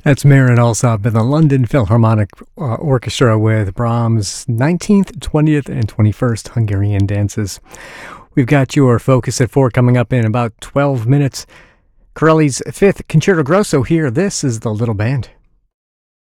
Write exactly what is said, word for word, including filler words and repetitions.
That's Marin Alsop and the London Philharmonic uh, Orchestra with Brahms' nineteenth, twentieth, and twenty-first Hungarian dances. We've got your Focus at four coming up in about twelve minutes. Corelli's fifth Concerto Grosso here. This is the Little Band.